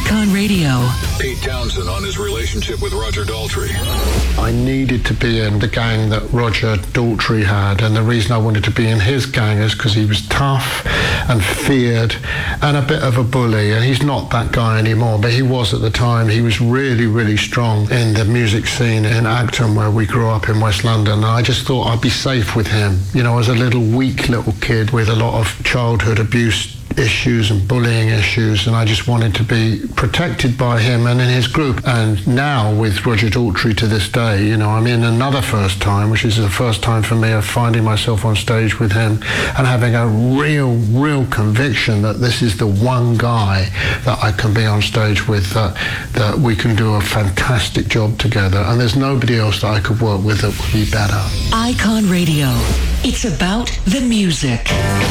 Icon Radio. Pete Townsend on his relationship with Roger Daltrey. I needed to be in the gang that Roger Daltrey had, and the reason I wanted to be in his gang is because he was tough and feared and a bit of a bully, and he's not that guy anymore, but he was at the time. He was really, really strong in the music scene in Acton, where we grew up in West London, and I just thought I'd be safe with him. You know, as a weak little kid with a lot of childhood abuse issues and bullying issues, and I just wanted to be protected by him and in his group. And now with Roger Daltrey to this day, you know, I'm in another first time, which is the first time for me of finding myself on stage with him and having a real conviction that this is the one guy that I can be on stage with, that we can do a fantastic job together, and there's nobody else that I could work with that would be better. Icon Radio. It's about the music.